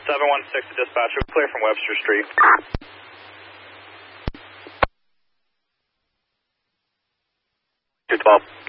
716 to dispatch. We're clear from Webster Street. 212.